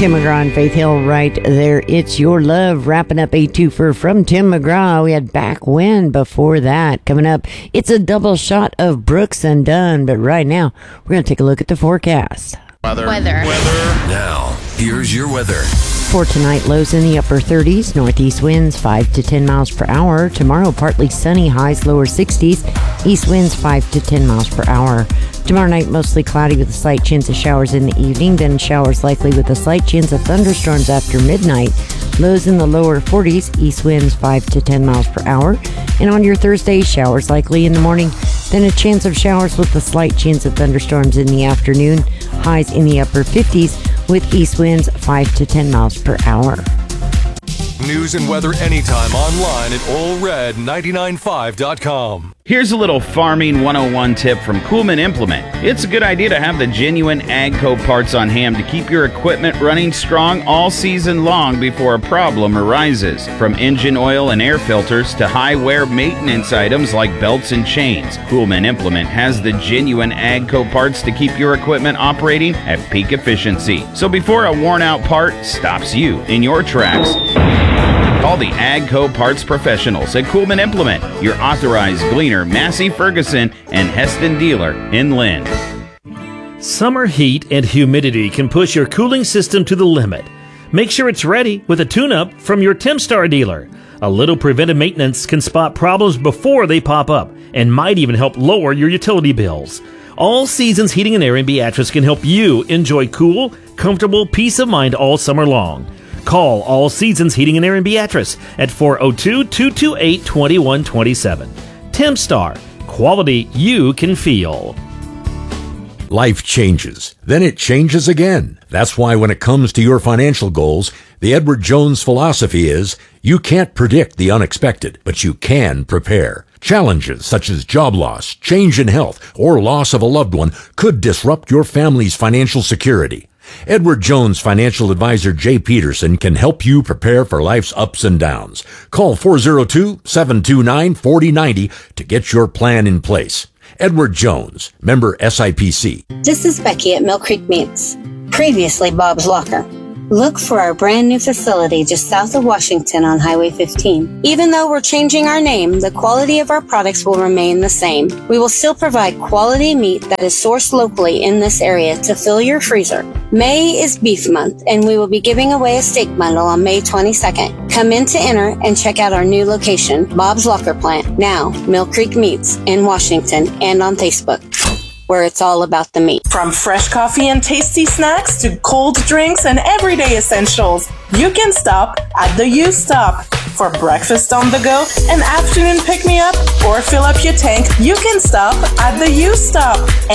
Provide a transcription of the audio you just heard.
Tim McGraw and Faith Hill right there. It's Your Love, wrapping up a twofer from Tim McGraw. We had Back When before that. Coming up, it's a double shot of Brooks and Dunn. But right now, we're going to take a look at the forecast. Weather. Now, here's your weather. For tonight, lows in the upper 30s, northeast winds 5 to 10 miles per hour. Tomorrow, partly sunny, highs lower 60s, east winds 5 to 10 miles per hour. Tomorrow night, mostly cloudy with a slight chance of showers in the evening, then showers likely with a slight chance of thunderstorms after midnight. Lows in the lower 40s, east winds 5 to 10 miles per hour. And on your Thursday, showers likely in the morning, then a chance of showers with a slight chance of thunderstorms in the afternoon. Highs in the upper 50s with east winds 5 to 10 miles per hour. News and weather anytime online at allred995.com. Here's a little farming 101 tip from Coolman Implement. It's a good idea to have the genuine AGCO parts on hand to keep your equipment running strong all season long before a problem arises. From engine oil and air filters to high-wear maintenance items like belts and chains, Coolman Implement has the genuine AGCO parts to keep your equipment operating at peak efficiency. So before a worn-out part stops you in your tracks, call the AGCO parts professionals at Coolman Implement, your authorized Gleaner, Massey Ferguson, and Heston dealer in Lynn. Summer heat and humidity can push your cooling system to the limit. Make sure it's ready with a tune-up from your Temstar dealer. A little preventive maintenance can spot problems before they pop up and might even help lower your utility bills. All Seasons Heating and Air in Beatrice can help you enjoy cool, comfortable peace of mind all summer long. Call All Seasons Heating and Air in Beatrice at 402-228-2127. Temstar, quality you can feel. Life changes, then it changes again. That's why when it comes to your financial goals, the Edward Jones philosophy is, you can't predict the unexpected, but you can prepare. Challenges such as job loss, change in health, or loss of a loved one could disrupt your family's financial security. Edward Jones financial advisor Jay Peterson can help you prepare for life's ups and downs. Call 402-729-4090 to get your plan in place. Edward Jones, member SIPC. This is Becky at Mill Creek Meats, previously Bob's Locker. Look for our brand new facility just south of Washington on Highway 15. Even though we're changing our name, the quality of our products will remain the same. We will still provide quality meat that is sourced locally in this area to fill your freezer. May is Beef Month, and we will be giving away a steak bundle on May 22nd. Come in to enter and check out our new location, Bob's Locker Plant, now Mill Creek Meats in Washington, and on Facebook, where it's all about the meat. From fresh coffee and tasty snacks to cold drinks and everyday essentials, you can stop at the U Stop. For breakfast on the go, an afternoon pick-me-up, or fill up your tank, you can stop at the U Stop.